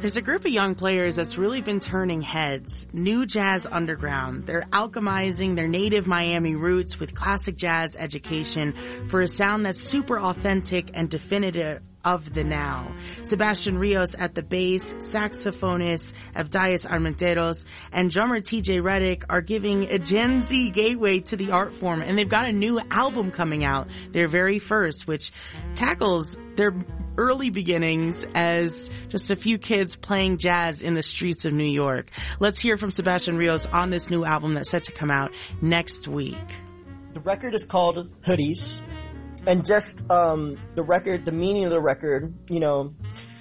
There's a group of young players that's really been turning heads. New Jazz Underground. They're alchemizing their native Miami roots with classic jazz education for a sound that's super authentic and definitive of the now. Sebastian Rios at the bass, saxophonist Abdias Armenteros, and drummer TJ Reddick are giving a Gen Z gateway to the art form, and they've got a new album coming out, their very first, which tackles their early beginnings as just a few kids playing jazz in the streets of New York. Let's hear from Sebastian Rios on this new album that's set to come out next week. The record is called Hoodies. And just, the meaning of the record, when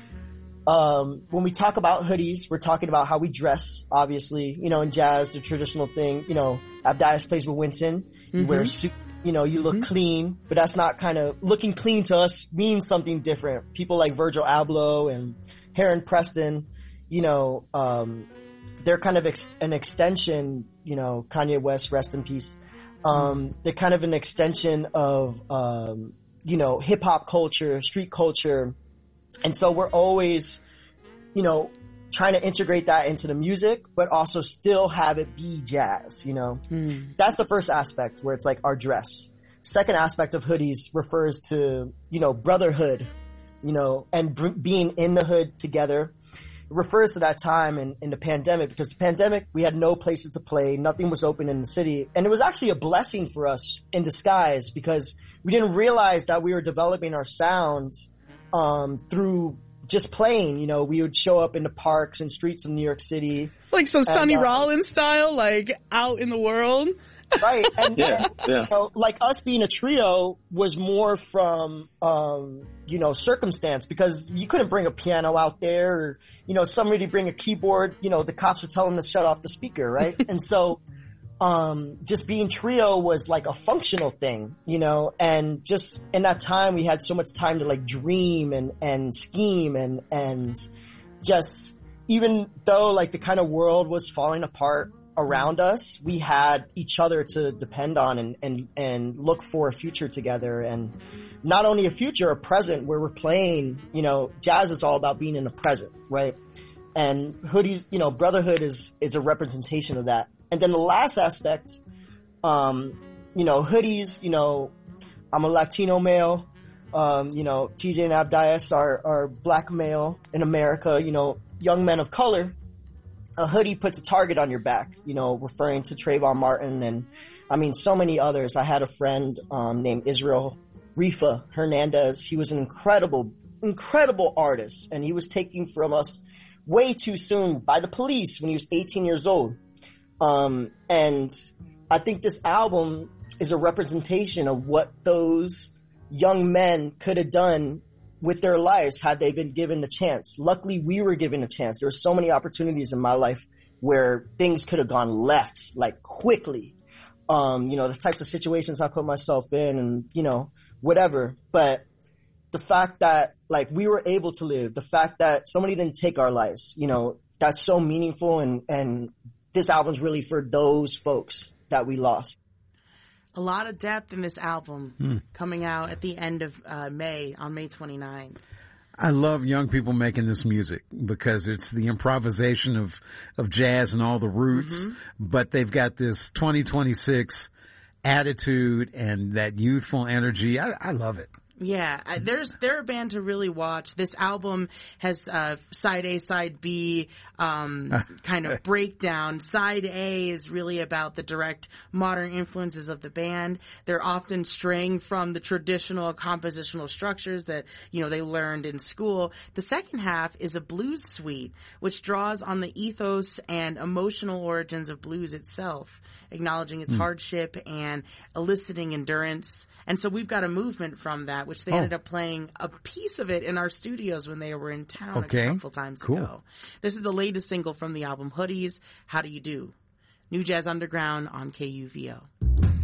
we talk about hoodies, we're talking about how we dress, obviously, in jazz, the traditional thing, Abdias plays with Winston, you wear a suit, you look clean, but that's not looking clean to us means something different. People like Virgil Abloh and Heron Preston, they're kind of an extension, Kanye West, rest in peace. They're kind of an extension of, hip hop culture, street culture. And so we're always, trying to integrate that into the music, but also still have it be jazz, That's the first aspect where it's like our dress. Second aspect of Hoodies refers to, brotherhood, and being in the hood together. It refers to that time in the pandemic, because the pandemic, we had no places to play. Nothing was open in the city. And it was actually a blessing for us in disguise, because we didn't realize that we were developing our sound, through just playing. We would show up in the parks and streets of New York City. Like some Sonny Rollins style, like out in the world. Right. And yeah. Like us being a trio was more from, circumstance, because you couldn't bring a piano out there, or, somebody bring a keyboard, the cops would tell them to shut off the speaker, right? And so, just being trio was like a functional thing, and just in that time we had so much time to like dream and scheme and just, even though like the kind of world was falling apart around us, we had each other to depend on and look for a future together. And not only a future, a present where we're playing, jazz is all about being in the present, right? And Hoodies, brotherhood is a representation of that. And then the last aspect, Hoodies, I'm a Latino male, TJ and Abdias are black male in America, young men of color. A hoodie puts a target on your back, referring to Trayvon Martin and, so many others. I had a friend, named Israel Rifa Hernandez. He was an incredible artist, and he was taken from us way too soon by the police when he was 18 years old. And I think this album is a representation of what those young men could have done with their lives had they been given the chance. Luckily, we were given a chance. There were so many opportunities in my life where things could have gone left, like quickly. The types of situations I put myself in and, whatever. But the fact that, like, we were able to live, the fact that somebody didn't take our lives, that's so meaningful. And this album's really for those folks that we lost. A lot of depth in this album coming out at the end of May, on May 29th. I love young people making this music because it's the improvisation of jazz and all the roots, but they've got this 2026 attitude and that youthful energy. I love it. Yeah, they're a band to really watch. This album has side A, side B kind of breakdown. Side A is really about the direct modern influences of the band. They're often straying from the traditional compositional structures that, they learned in school. The second half is a blues suite, which draws on the ethos and emotional origins of blues itself, acknowledging its hardship and eliciting endurance. And so we've got a movement from that, which they ended up playing a piece of it in our studios when they were in town a couple times ago. This is the latest single from the album, Hoodies. How do you do? New Jazz Underground on KUVO.